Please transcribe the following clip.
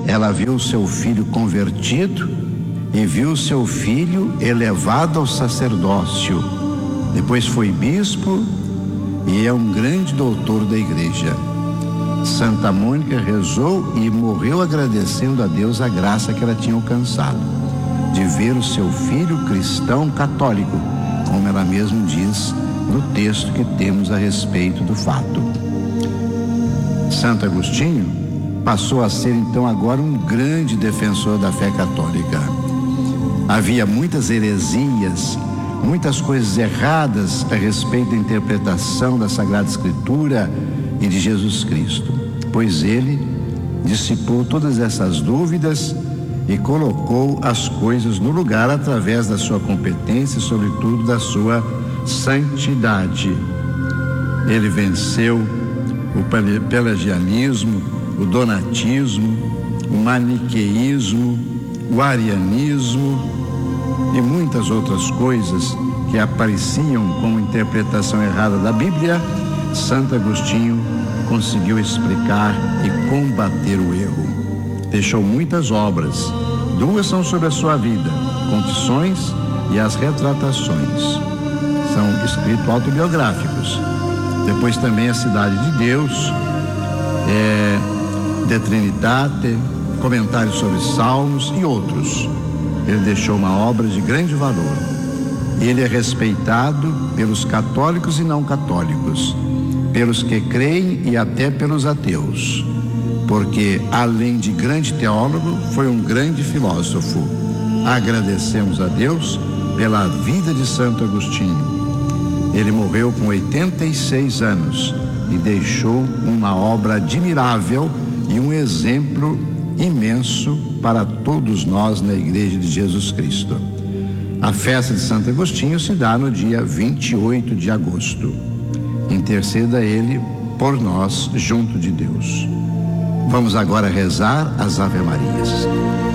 ela viu seu filho convertido e viu seu filho elevado ao sacerdócio. Depois foi bispo e é um grande doutor da igreja. Santa Mônica rezou e morreu agradecendo a Deus a graça que ela tinha alcançado, de ver o seu filho cristão católico, como ela mesma diz no texto que temos a respeito do fato. Santo Agostinho passou a ser então agora um grande defensor da fé católica. Havia muitas heresias, muitas coisas erradas a respeito da interpretação da Sagrada Escritura e de Jesus Cristo, pois ele dissipou todas essas dúvidas e colocou as coisas no lugar através da sua competência e, sobretudo, da sua santidade. Ele venceu o pelagianismo, o donatismo, o maniqueísmo, o arianismo e muitas outras coisas que apareciam como interpretação errada da Bíblia. Santo Agostinho conseguiu explicar e combater o erro. Deixou muitas obras, 2 são sobre a sua vida, Confissões e as Retratações. São escritos autobiográficos. Depois também a Cidade de Deus, De Trinitate, comentários sobre Salmos e outros. Ele deixou uma obra de grande valor. Ele é respeitado pelos católicos e não católicos, pelos que creem e até pelos ateus, porque além de grande teólogo, foi um grande filósofo. Agradecemos a Deus pela vida de Santo Agostinho. Ele morreu com 86 anos e deixou uma obra admirável e um exemplo imenso para todos nós na Igreja de Jesus Cristo. A festa de Santo Agostinho se dá no dia 28 de agosto. Interceda ele por nós junto de Deus. Vamos agora rezar as Ave Marias.